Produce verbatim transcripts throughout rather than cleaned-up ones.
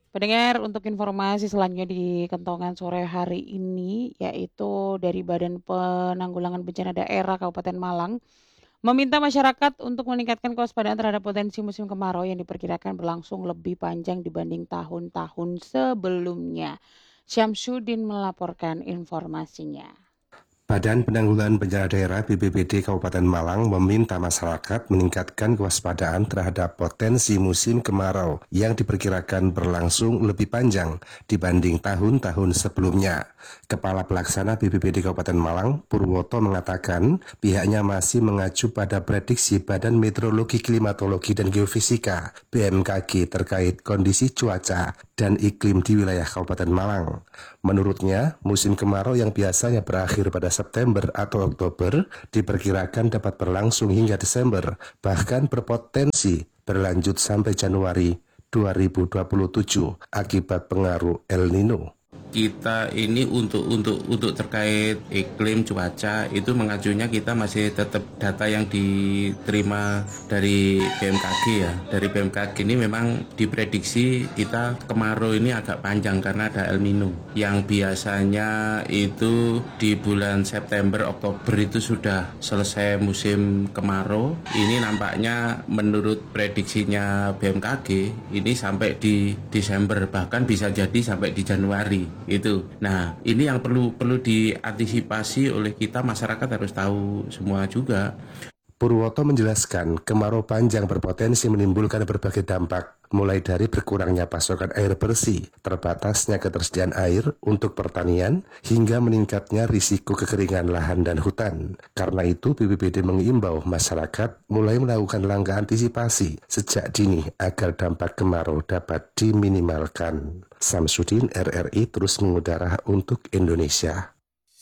Pendengar, untuk informasi selanjutnya di Kentongan sore hari ini, yaitu dari Badan Penanggulangan Bencana Daerah Kabupaten Malang, meminta masyarakat untuk meningkatkan kewaspadaan terhadap potensi musim kemarau yang diperkirakan berlangsung lebih panjang dibanding tahun-tahun sebelumnya. Syamsuddin melaporkan informasinya. Badan Penanggulangan Bencana Daerah B P B D Kabupaten Malang meminta masyarakat meningkatkan kewaspadaan terhadap potensi musim kemarau yang diperkirakan berlangsung lebih panjang dibanding tahun-tahun sebelumnya. Kepala Pelaksana B P B D Kabupaten Malang, Purwoto, mengatakan pihaknya masih mengacu pada prediksi Badan Meteorologi, Klimatologi, dan Geofisika B M K G terkait kondisi cuaca dan iklim di wilayah Kabupaten Malang. Menurutnya, musim kemarau yang biasanya berakhir pada September atau Oktober diperkirakan dapat berlangsung hingga Desember, bahkan berpotensi berlanjut sampai Januari dua ribu dua puluh tujuh akibat pengaruh El Nino. Kita ini untuk untuk untuk terkait iklim cuaca itu mengajunya kita masih tetap data yang diterima dari B M K G ya. Dari B M K G ini memang diprediksi kita kemarau ini agak panjang karena ada El Nino. Yang biasanya itu di bulan September Oktober itu sudah selesai musim kemarau. Ini nampaknya menurut prediksinya B M K G ini sampai di Desember, bahkan bisa jadi sampai di Januari. Itu. Nah, ini yang perlu perlu diantisipasi oleh kita, masyarakat harus tahu semua juga. Purwoto menjelaskan kemarau panjang berpotensi menimbulkan berbagai dampak, mulai dari berkurangnya pasokan air bersih, terbatasnya ketersediaan air untuk pertanian, hingga meningkatnya risiko kekeringan lahan dan hutan. Karena itu, B P B D mengimbau masyarakat mulai melakukan langkah antisipasi sejak dini agar dampak kemarau dapat diminimalkan. Syamsuddin, R R I, terus mengudara untuk Indonesia.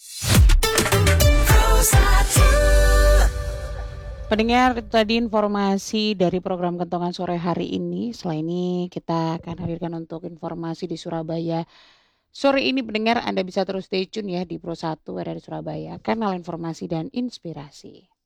Pendengar, itu tadi informasi dari program Kentongan sore hari ini. Setelah ini kita akan hadirkan untuk informasi di Surabaya. Sore ini pendengar, Anda bisa terus stay tune ya di Pro satu R R I Surabaya, kanal informasi dan inspirasi.